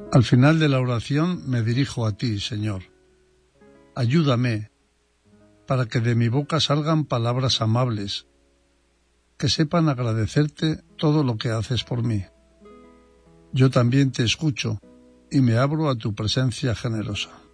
Al final de la oración me dirijo a ti, Señor. Ayúdame para que de mi boca salgan palabras amables, que sepan agradecerte todo lo que haces por mí. Yo también te escucho y me abro a tu presencia generosa.